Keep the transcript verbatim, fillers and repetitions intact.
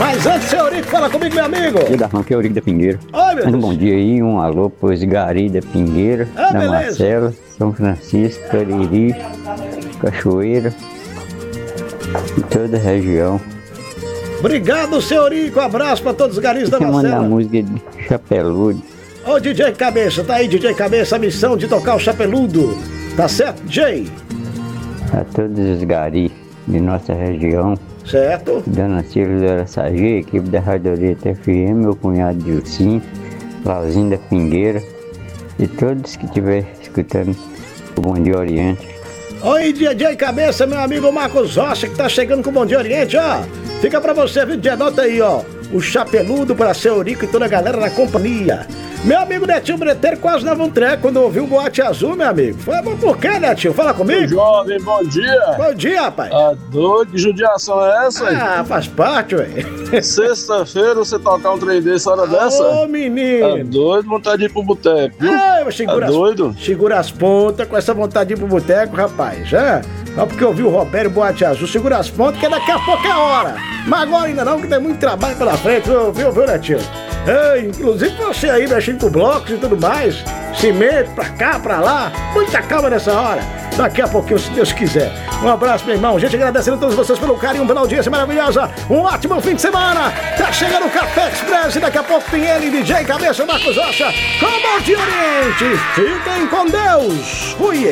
Mas antes, seu Eurico, fala comigo, meu amigo. E da Ron, que é Eurico da Pingueira. Oi, meu Um Deus. bom dia aí, um alô pros Gari da Pingueira, Ah, da beleza. Marcela, São Francisco, Cariri, Cachoeira e toda a região. Obrigado, seu Eurico. Abraço pra todos os garis da Você manda a Marcela. música de Chapeludo. Ô, D J Cabeça, tá aí, D J Cabeça, a missão de tocar o chapeludo. Tá certo, D J? A todos os Gari de nossa região. Certo? Dona Silvia do Araçagi, equipe da Radioleta F M, meu cunhado Dilcim, Lauzinho da Pingueira e todos que estiverem escutando o Bom Dia Oriente. Oi, D J Cabeça, meu amigo Marcos Rocha, que tá chegando com o Bom Dia Oriente, ó. Fica pra você, viu, D J? Anota aí, ó. O chapeludo para seu Eurico e toda a galera na companhia. Meu amigo Netinho Breteiro quase dava um treco quando ouviu o Boate Azul, meu amigo. Foi bom por quê, Netinho? Fala comigo. Jovem, bom dia. Bom dia, rapaz. Tá doido? Que judiação é essa, hein? Ah, faz parte, ué. Sexta-feira você tocar um trem desse, hora dessa? Tá Ô, menino. doido? Vontade de ir pro boteco, viu? Ai, eu segura, Tá doido? as, segura as pontas com essa vontade de ir pro boteco, rapaz. É? Só porque eu vi o Roberto Boate Azul. Segura as pontas que daqui a pouco é hora. Mas agora ainda não, que tem muito trabalho pela frente, viu, viu, viu Netinho? Ei, inclusive você aí mexendo com blocos e tudo mais. Cimento pra cá, pra lá. Muita calma nessa hora. Daqui a pouquinho, se Deus quiser. Um abraço, meu irmão. Gente, agradecendo a todos vocês pelo carinho, pela audiência maravilhosa. Um ótimo fim de semana. Tá chegando o Café Express e daqui a pouco tem ele, D J Cabeça Marcos Rocha, com o Bom Dia Oriente. Fiquem com Deus. Fui.